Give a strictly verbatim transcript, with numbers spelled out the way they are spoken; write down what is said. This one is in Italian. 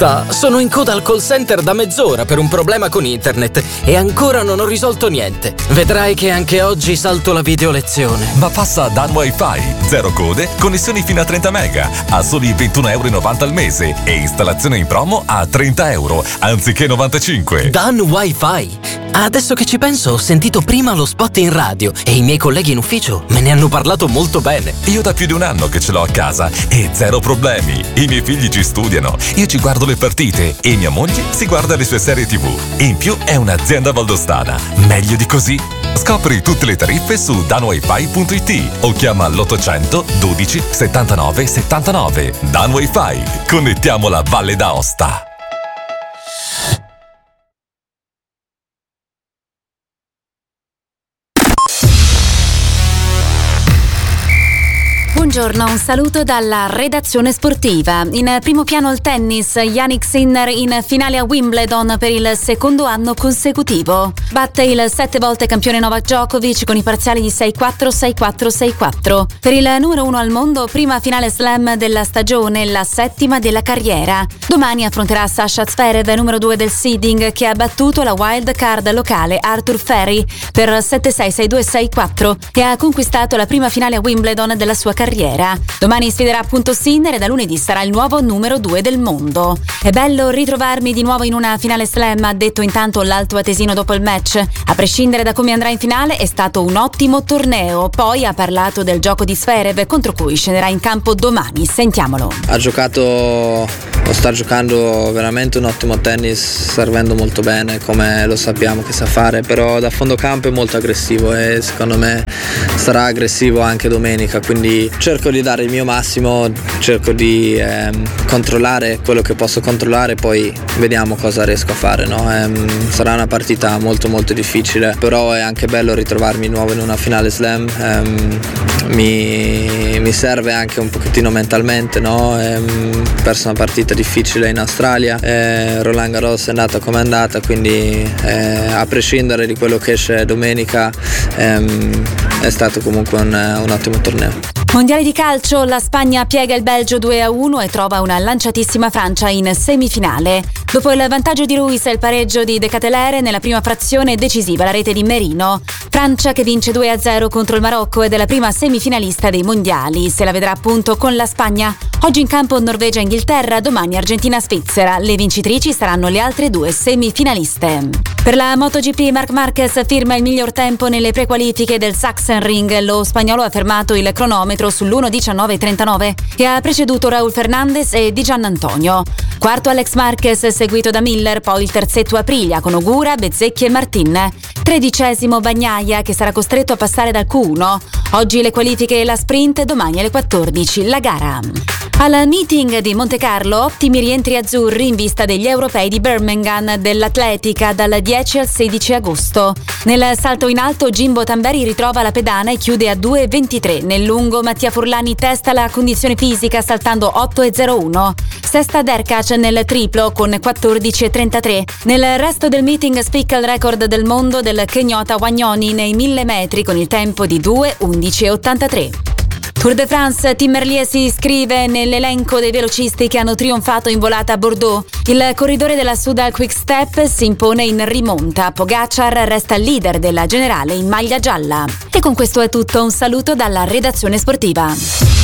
Sono in coda al call center da mezz'ora per un problema con internet e ancora non ho risolto niente. Vedrai che anche oggi salto la video lezione. Ma passa a Dan Wi-Fi. Zero code, connessioni fino a trenta mega, a soli ventuno virgola novanta euro al mese e installazione in promo a trenta euro, anziché novantacinque. Dan Wi-Fi? Adesso che ci penso, ho sentito prima lo spot in radio e i miei colleghi in ufficio me ne hanno parlato molto bene. Io da più di un anno che ce l'ho a casa e zero problemi. I miei figli ci studiano, io ci guardo le partite e mia moglie si guarda le sue serie tivù. In più è un'azienda valdostana. Meglio di così? Scopri tutte le tariffe su dan wifi punto it o chiama l'ottocento dodici settantanove settantanove. Dan Wi-Fi. Connettiamo la Valle d'Aosta. Buongiorno, un saluto dalla redazione sportiva. In primo piano il tennis, Jannik Sinner in finale a Wimbledon per il secondo anno consecutivo. Batte il sette volte campione Novak Djokovic con i parziali di sei quattro, sei quattro, sei quattro. Per il numero uno al mondo, prima finale slam della stagione, la settima della carriera. Domani affronterà Sasha Zverev, numero due del seeding, che ha battuto la wild card locale Arthur Ferry per sette sei, sei due, sei quattro e ha conquistato la prima finale a Wimbledon della sua carriera. Domani sfiderà appunto Sinner e da lunedì sarà il nuovo numero due del mondo. È bello ritrovarmi di nuovo in una finale slam, ha detto intanto l'alto atesino dopo il match. A prescindere da come andrà in finale, è stato un ottimo torneo. Poi ha parlato del gioco di Zverev contro cui scenderà in campo domani. Sentiamolo. Ha giocato, o sta giocando veramente un ottimo tennis, servendo molto bene come lo sappiamo che sa fare, però da fondo campo è molto aggressivo e secondo me sarà aggressivo anche domenica, quindi cerco di dare il mio massimo, cerco di ehm, controllare quello che posso controllare, poi vediamo cosa riesco a fare, no? ehm, sarà una partita molto molto difficile, però è anche bello ritrovarmi di nuovo in una finale slam. ehm, mi, mi serve anche un pochettino mentalmente, no? ehm, perso una partita difficile in Australia, eh, Roland Garros è andata come è andata, quindi eh, a prescindere di quello che esce domenica ehm, è stato comunque un, un ottimo torneo. Mondiale di calcio, la Spagna piega il Belgio due a uno e trova una lanciatissima Francia in semifinale. Dopo il vantaggio di Ruiz e il pareggio di De Ketelaere nella prima frazione decisiva la rete di Merino. Francia che vince due a zero contro il Marocco ed è la prima semifinalista dei mondiali. Se la vedrà appunto con la Spagna. Oggi in campo Norvegia-Inghilterra, domani Argentina-Svizzera. Le vincitrici saranno le altre due semifinaliste. Per la MotoGP Marc Marquez firma il miglior tempo nelle prequalifiche del Sachsenring. Lo spagnolo ha fermato il cronometro sull'uno diciannove trentanove e ha preceduto Raúl Fernández e Di Giannantonio. Quarto Alex Marquez, seguito da Miller, poi il terzetto Aprilia con Ogura, Bezzecchi e Martin. Tredicesimo Bagnaia che sarà costretto a passare dal Q uno. Oggi le qualifiche e la sprint, domani alle quattordici la gara. Al meeting di Monte Carlo, ottimi rientri azzurri in vista degli europei di Birmingham dell'atletica dal dieci al sedici agosto. Nel salto in alto Jimbo Tamberi ritrova la pedana e chiude a due e ventitré. Nel lungo Mattia Furlani testa la condizione fisica saltando otto e zero uno. Sesta Derkac nel triplo con quattordici e trentatré. Nel resto del meeting spicca il record del mondo del kenyota Wagnoni nei mille metri con il tempo di due undici e ottantatré. Tour de France, Tim Merlier si iscrive nell'elenco dei velocisti che hanno trionfato in volata a Bordeaux. Il corridore della Soudal Quick Step si impone in rimonta. Pogacar resta leader della generale in maglia gialla. E con questo è tutto, un saluto dalla redazione sportiva.